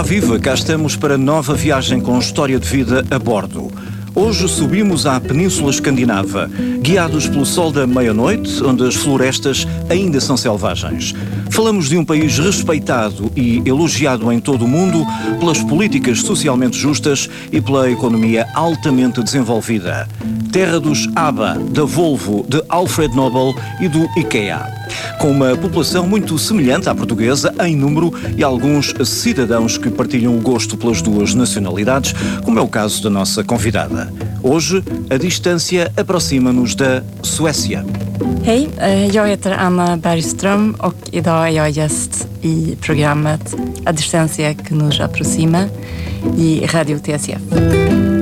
viva, cá estamos para nova viagem com história de vida a bordo. Hoje subimos à Península Escandinava, guiados pelo sol da meia-noite, onde as florestas ainda são selvagens. Falamos de um país respeitado e elogiado em todo o mundo pelas políticas socialmente justas e pela economia altamente desenvolvida. Terra dos ABBA, da Volvo, de Alfred Nobel e do IKEA. Com uma população muito semelhante à portuguesa em número e alguns cidadãos que partilham o gosto pelas duas nacionalidades, como é o caso da nossa convidada. Hoje, a distância aproxima-nos da Suécia. Hej, jag heter Anna Bergström och idag är jag gäst i programmet A Distância que nos aproxima i Radio TSF.